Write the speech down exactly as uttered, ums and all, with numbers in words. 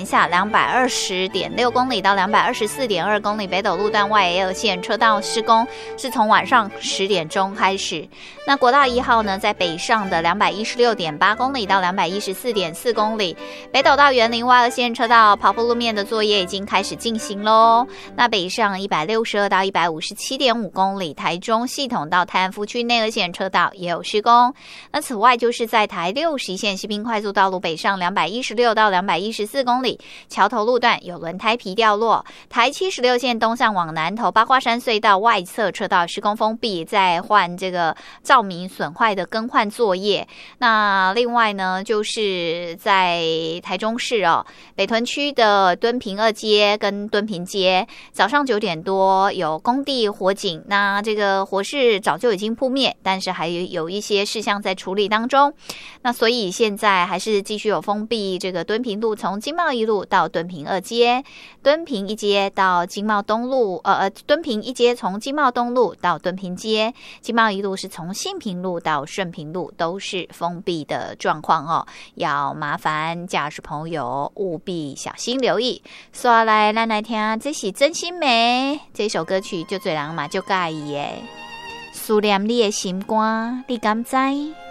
一下，两百二十点六公里到两百二十四点二公里，北斗路段外 L 线车道施工是从晚上十点钟开始。那国道一号呢，在北上的两百一十六点八公里到两百一十四点四公里，北斗到园林外二线车道跑步路面的作业已经开始进行喽。那北上一百六十二到一百五十七点五公里，台中系统到泰安福区内二线车道也有施工。那此外就是在台六十一线西滨快速道路北上两百一十六到两百一十四公里，桥头路段有轮胎皮掉落。台七十六线东向往南头八卦山隧道外侧车道施工封闭，在换这个照明损坏的更换作业。那另外呢，就是在台中市哦，北屯区的敦平二街跟敦平街，早上九点多有工地火警，那这个火势早就已经扑灭，但是还有有一些事项在处理当中。那所以现在还是继续有封闭这个敦平路，从经贸一路到敦平二街，敦平一街到经贸东路，呃呃，敦平一街从经贸东路到敦平街，经贸一路是从信平路到顺平路，都是封闭的状况哦，要麻烦驾驶朋友务必小心留意。刷来，咱来听，这是真心美这首歌曲，就最人嘛就介意耶。思念你的心肝，你敢知？